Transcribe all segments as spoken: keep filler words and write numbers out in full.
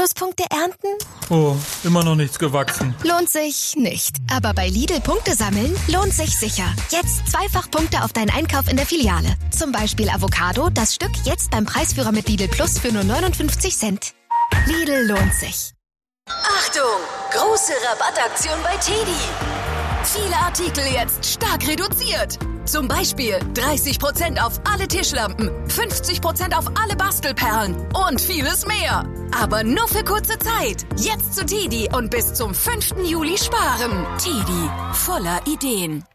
Bonuspunkte ernten? Oh, immer noch nichts gewachsen. Lohnt sich nicht. Aber bei Lidl Punkte sammeln lohnt sich sicher. Jetzt zweifach Punkte auf deinen Einkauf in der Filiale. Zum Beispiel Avocado, das Stück jetzt beim Preisführer mit Lidl Plus für nur neunundfünfzig Cent. Lidl lohnt sich. Achtung! Große Rabattaktion bei Teddy. Viele Artikel jetzt stark reduziert. Zum Beispiel dreißig Prozent auf alle Tischlampen, fünfzig Prozent auf alle Bastelperlen und vieles mehr. Aber nur für kurze Zeit. Jetzt zu Teddy und bis zum fünften Juli sparen. Teddy, voller Ideen.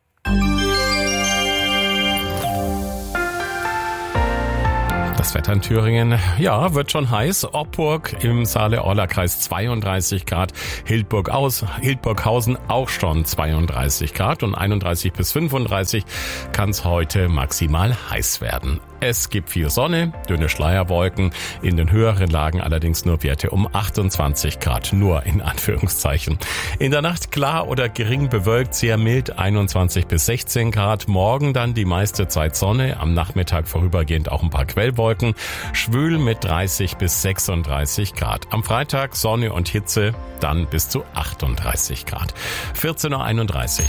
Das Wetter in Thüringen, ja, wird schon heiß. Oppurg im Saale-Orla-Kreis zweiunddreißig Grad. Hildburg aus, Hildburghausen auch schon zweiunddreißig Grad und einunddreißig bis fünfunddreißig kann es heute maximal heiß werden. Es gibt viel Sonne, dünne Schleierwolken, in den höheren Lagen allerdings nur Werte um achtundzwanzig Grad, nur in Anführungszeichen. In der Nacht klar oder gering bewölkt, sehr mild, einundzwanzig bis sechzehn Grad. Morgen dann die meiste Zeit Sonne, am Nachmittag vorübergehend auch ein paar Quellwolken, schwül mit dreißig bis sechsunddreißig Grad. Am Freitag Sonne und Hitze, dann bis zu achtunddreißig Grad. vierzehn Uhr einunddreißig.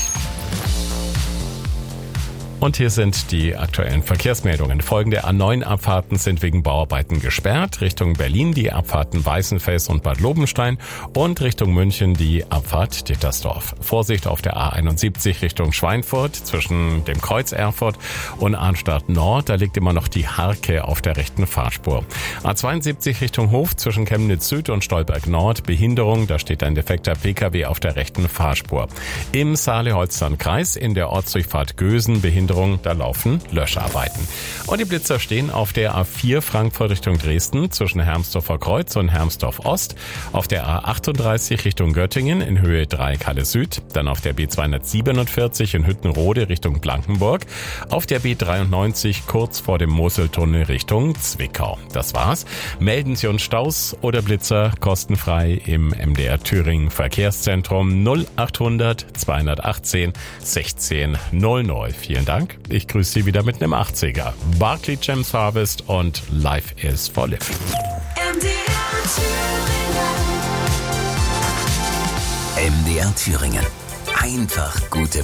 Und hier sind die aktuellen Verkehrsmeldungen. Folgende A neun Abfahrten sind wegen Bauarbeiten gesperrt. Richtung Berlin die Abfahrten Weißenfels und Bad Lobenstein und Richtung München die Abfahrt Dittersdorf. Vorsicht auf der A einundsiebzig Richtung Schweinfurt zwischen dem Kreuz Erfurt und Arnstadt Nord. Da liegt immer noch die Harke auf der rechten Fahrspur. A zweiundsiebzig Richtung Hof zwischen Chemnitz Süd und Stolberg Nord. Behinderung, da steht ein defekter Pkw auf der rechten Fahrspur. Im Saale-Holzland-Kreis in der Ortsdurchfahrt Gösen Behinderung. Da laufen Löscharbeiten. Und die Blitzer stehen auf der A vier Frankfurt Richtung Dresden zwischen Hermsdorfer Kreuz und Hermsdorf Ost, auf der A achtunddreißig Richtung Göttingen in Höhe drei Kalle Süd, dann auf der B zweihundertsiebenundvierzig in Hüttenrode Richtung Blankenburg, auf der B dreiundneunzig kurz vor dem Moseltunnel Richtung Zwickau. Das war's. Melden Sie uns Staus oder Blitzer kostenfrei im M D R Thüringen Verkehrszentrum null achthundert zweihundertachtzehn sechzehn null null. Vielen Dank. Ich grüße Sie wieder mit einem achtziger. Barclay Gems Harvest und Life is for Living. M D R Thüringen. M D R Thüringen. Einfach gute